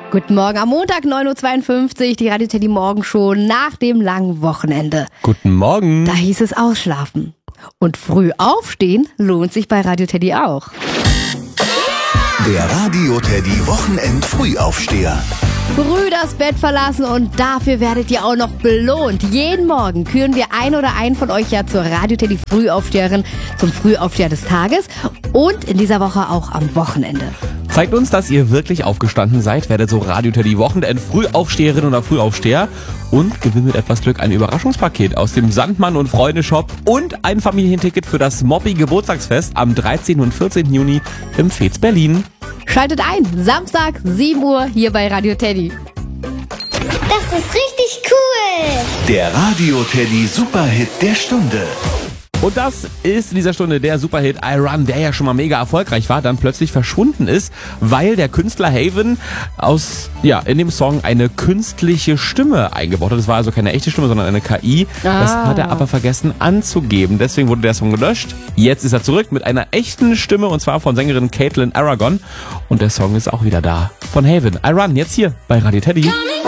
Guten Morgen am Montag, 9.52 Uhr, die Radio Teddy Morgenshow nach dem langen Wochenende. Guten Morgen. Da hieß es ausschlafen. Und früh aufstehen lohnt sich bei Radio Teddy auch. Der Radio Teddy Wochenend-Frühaufsteher. Früh das Bett verlassen und dafür werdet ihr auch noch belohnt. Jeden Morgen küren wir ein oder einen von euch ja zur Radio Teddy Frühaufsteherin, zum Frühaufsteher des Tages und in dieser Woche auch am Wochenende. Zeigt uns, dass ihr wirklich aufgestanden seid, werdet so Radio Teddy Wochenend Frühaufsteherin oder Frühaufsteher und gewinnt mit etwas Glück ein Überraschungspaket aus dem Sandmann und Freunde Shop und ein Familienticket für das Moppi Geburtstagsfest am 13. und 14. Juni im Veets Berlin. Schaltet ein, Samstag, 7 Uhr hier bei Radio Teddy. Das ist richtig cool. Der Radio Teddy Superhit der Stunde. Und das ist in dieser Stunde der Superhit I Run, der ja schon mal mega erfolgreich war, dann plötzlich verschwunden ist, weil der Künstler Haven in dem Song eine künstliche Stimme eingebaut hat. Das war also keine echte Stimme, sondern eine KI. Das hat er aber vergessen anzugeben. Deswegen wurde der Song gelöscht. Jetzt ist er zurück mit einer echten Stimme und zwar von Sängerin Caitlin Aragon. Und der Song ist auch wieder da. Von Haven. I Run, jetzt hier bei Radio Teddy.